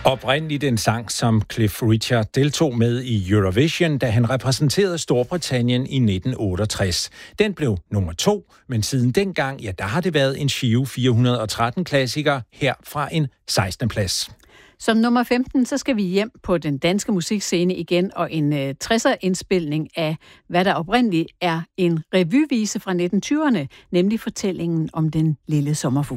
Oprindeligt en sang, som Cliff Richard deltog med i Eurovision, da han repræsenterede Storbritannien i 1968. Den blev nummer 2, men siden dengang, der har det været en Giro 413-klassiker her fra en 16. plads. Som nummer 15, så skal vi hjem på den danske musikscene igen, og en 60'er-indspilning af, hvad der oprindeligt er en revyvise fra 1920'erne, nemlig fortællingen om den lille sommerfugl.